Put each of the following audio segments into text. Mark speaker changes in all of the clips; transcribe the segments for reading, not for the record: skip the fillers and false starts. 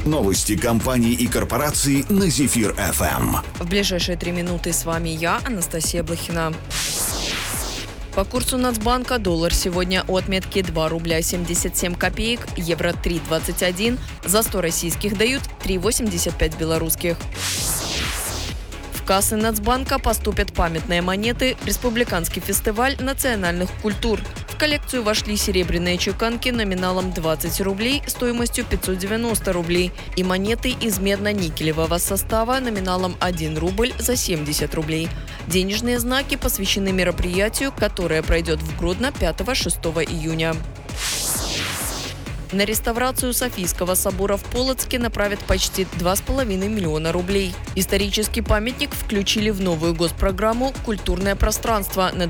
Speaker 1: Новости компаний и корпораций на Зефир ФМ.
Speaker 2: В ближайшие 3 минуты с вами я, Анастасия Блохина. По курсу Нацбанка доллар сегодня у отметки 2 рубля 77 копеек, евро 3,21, за 100 российских дают 3,85 белорусских. В кассы Нацбанка поступят памятные монеты «Республиканский фестиваль национальных культур». В коллекцию вошли серебряные чеканки номиналом 20 рублей стоимостью 590 рублей и монеты из медно-никелевого состава номиналом 1 рубль за 70 рублей. Денежные знаки посвящены мероприятию, которое пройдет в Гродно 5-6 июня. На реставрацию Софийского собора в Полоцке направят почти 2,5 миллиона рублей. Исторический памятник включили в новую госпрограмму «Культурное пространство» на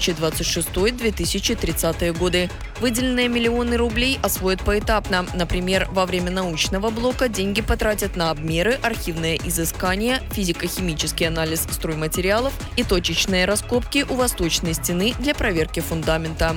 Speaker 2: 2026-2030 годы. Выделенные миллионы рублей освоят поэтапно. Например, во время научного блока деньги потратят на обмеры, архивные изыскания, физико-химический анализ стройматериалов и точечные раскопки у восточной стены для проверки фундамента.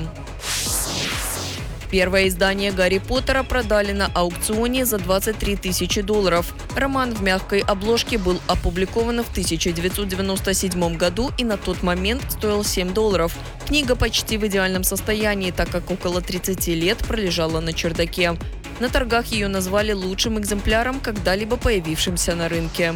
Speaker 2: Первое издание «Гарри Поттера» продали на аукционе за 23 тысячи долларов. Роман в мягкой обложке был опубликован в 1997 году и на тот момент стоил $7. Книга почти в идеальном состоянии, так как около 30 лет пролежала на чердаке. На торгах ее назвали лучшим экземпляром, когда-либо появившимся на рынке.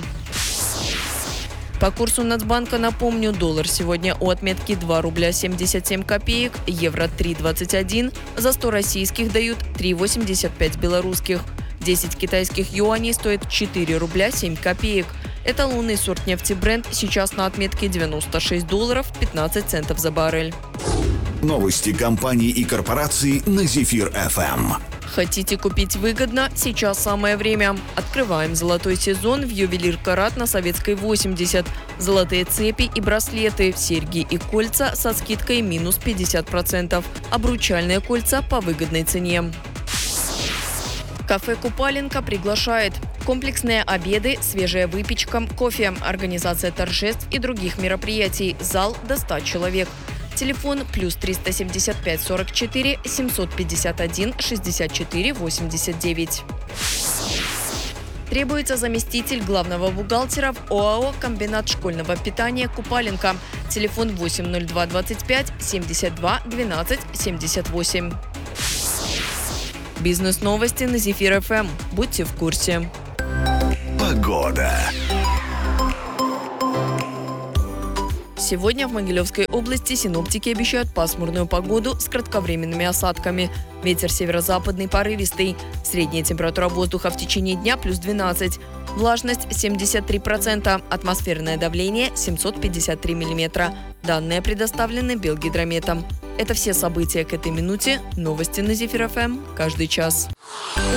Speaker 2: По курсу Нацбанка, напомню, доллар сегодня у отметки 2 рубля 77 копеек, евро 3,21, за 100 российских дают 3,85 белорусских. 10 китайских юаней стоит 4 рубля 7 копеек. Эталонный сорт нефти Brent сейчас на отметке $96 15 центов за баррель.
Speaker 1: Новости компаний и корпораций на Зефир ФМ.
Speaker 2: Хотите купить выгодно? Сейчас самое время. Открываем золотой сезон в ювелир «Карат» на Советской 80. Золотые цепи и браслеты, серьги и кольца со скидкой минус 50%. Обручальные кольца по выгодной цене. Кафе «Купаленко» приглашает. Комплексные обеды, свежая выпечка, кофе, организация торжеств и других мероприятий. Зал до 100 человек. Телефон +375 44 751 64 89. Требуется заместитель главного бухгалтера в ОАО «Комбинат школьного питания Купаленко». Телефон 802 25 72 12 78. Бизнес-новости на Зефир ФМ. Будьте в курсе.
Speaker 1: Погода.
Speaker 2: Сегодня в Могилевской области синоптики обещают пасмурную погоду с кратковременными осадками. Ветер северо-западный порывистый. Средняя температура воздуха в течение дня +12. Влажность 73%. Атмосферное давление 753 миллиметра. Данные предоставлены Белгидрометом. Это все события к этой минуте. Новости на Зефир ФМ каждый час.